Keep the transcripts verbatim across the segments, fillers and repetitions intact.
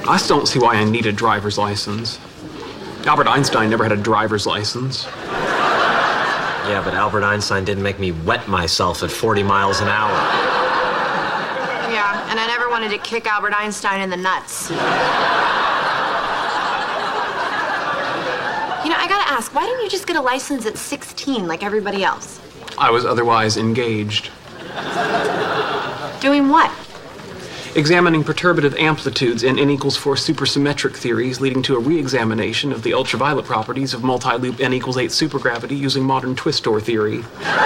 I still don't see why I need a driver's license. Albert Einstein never had a driver's license. Yeah, but Albert Einstein didn't make me wet myself at forty miles an hour. Yeah, and I never wanted to kick Albert Einstein in the nuts. You know, I gotta ask, why didn't you just get a license at sixteen like everybody else? I was otherwise engaged. Doing what? Examining perturbative amplitudes in n equals four supersymmetric theories, leading to a re-examination of the ultraviolet properties of multi-loop n equals eight supergravity using modern twist-door theory.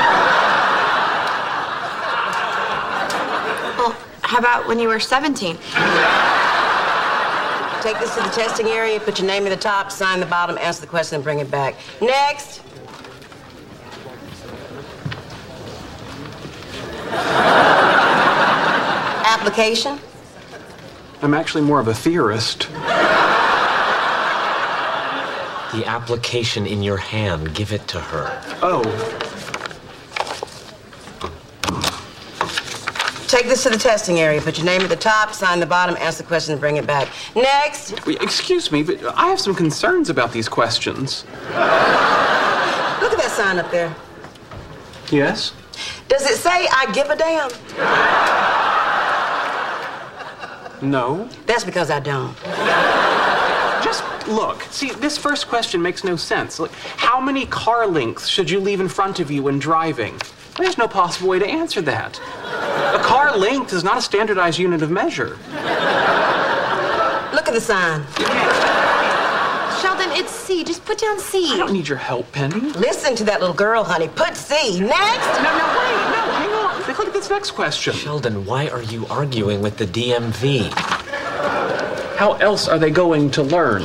Well, how about when you were seventeen? Take this to the testing area, put your name at the top, sign the bottom, answer the question, and bring it back. Next. Application? I'm actually more of a theorist. The application in your hand, give it to her. Oh. Take this to the testing area, put your name at the top, sign the bottom, answer the question, and bring it back. Next. Wait, excuse me, but I have some concerns about these questions. Look at that sign up there. Yes? Does it say, I give a damn? No. That's because I don't. Just look. See, this first question makes no sense. Like, how many car lengths should you leave in front of you when driving? There's no possible way to answer that. A car length is not a standardized unit of measure. Look at the sign. Sheldon, it's C. Just put down C. I don't need your help, Penny. Listen to that little girl, honey. Put C. Next. No, no, wait, no, hang on. Look at this next question. Sheldon, why are you arguing with the D M V? How else are they going to learn?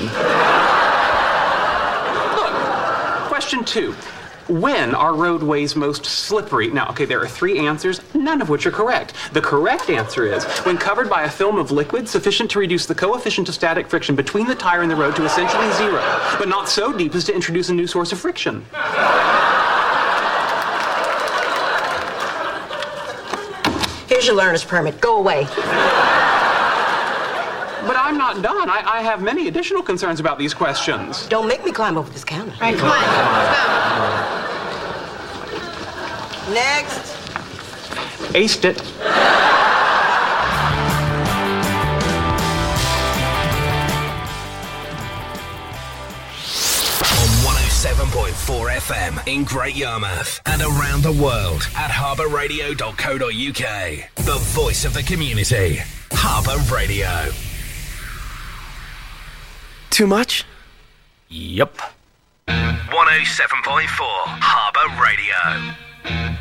Look, question two. When are roadways most slippery? Now, okay, there are three answers, none of which are correct. The correct answer is when covered by a film of liquid sufficient to reduce the coefficient of static friction between the tire and the road to essentially zero, but not so deep as to introduce a new source of friction. Here's your learner's permit. Go away. But I'm not done. I, I have many additional concerns about these questions. Don't make me climb over this counter. All right, come on. Let's go. Next. Aced it. one oh seven point four F M in Great Yarmouth and around the world at harbour radio dot co dot U K. The voice of the community. Harbour Radio. Too much? Yup. one oh seven point four Harbour Radio.